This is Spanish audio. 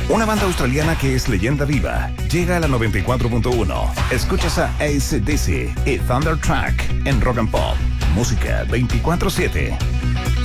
Una banda australiana que es leyenda viva llega a la 94.1. Escuchas a AC/DC y Thunderstruck en Rock and Pop. Música 24/7.